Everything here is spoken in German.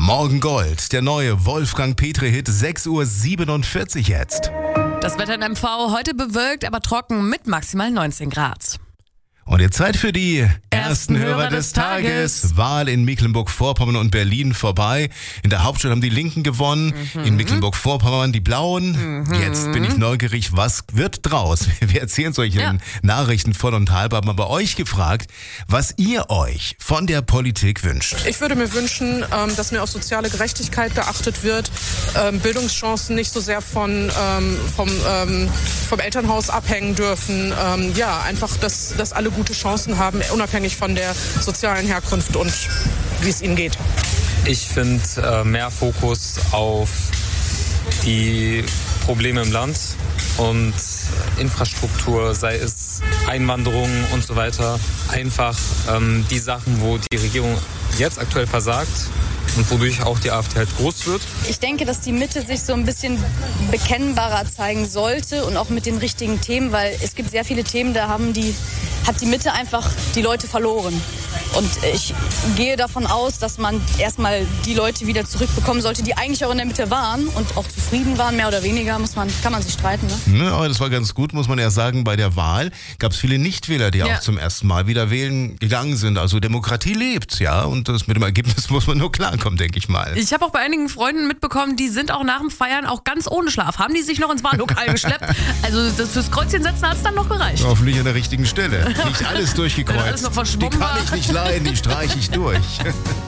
Morgen Gold, der neue Wolfgang Petri-Hit, 6:47 Uhr jetzt. Das Wetter in MV heute bewölkt, aber trocken mit maximal 19 Grad. Und jetzt Zeit für die ersten Hörer des Tages. Wahl in Mecklenburg-Vorpommern und Berlin vorbei. In der Hauptstadt haben die Linken gewonnen, in Mecklenburg-Vorpommern die Blauen. Jetzt bin ich neugierig, was wird draus? Wir erzählen es euch in den Nachrichten voll und halb, haben bei euch gefragt, was ihr euch von der Politik wünscht. Ich würde mir wünschen, dass mehr auf soziale Gerechtigkeit geachtet wird, Bildungschancen nicht so sehr vom Elternhaus abhängen dürfen. Einfach, dass alle gute Chancen haben, unabhängig von der sozialen Herkunft und wie es ihnen geht. Ich finde mehr Fokus auf die Probleme im Land und Infrastruktur, sei es Einwanderung und so weiter. Einfach die Sachen, wo die Regierung jetzt aktuell versagt und wodurch auch die AfD halt groß wird. Ich denke, dass die Mitte sich so ein bisschen bekennbarer zeigen sollte und auch mit den richtigen Themen, weil es gibt sehr viele Themen, da hat die Mitte einfach die Leute verloren. Und ich gehe davon aus, dass man erstmal die Leute wieder zurückbekommen sollte, die eigentlich auch in der Mitte waren und auch zufrieden waren, mehr oder weniger, kann man sich streiten. Ne? Ja, aber das war ganz gut, muss man ja sagen. Bei der Wahl gab es viele Nichtwähler, die auch zum ersten Mal wieder wählen gegangen sind. Also Demokratie lebt, ja. Und das mit dem Ergebnis muss man nur klarkommen, denke ich mal. Ich habe auch bei einigen Freunden mitbekommen, die sind auch nach dem Feiern auch ganz ohne Schlaf. Haben die sich noch ins Wahllokal geschleppt? Also das fürs Kreuzchen setzen hat es dann noch gereicht. Hoffentlich an der richtigen Stelle. Nicht alles durchgekreuzt. Alles noch verschwommen die kann ich nicht leiden, die streiche ich durch.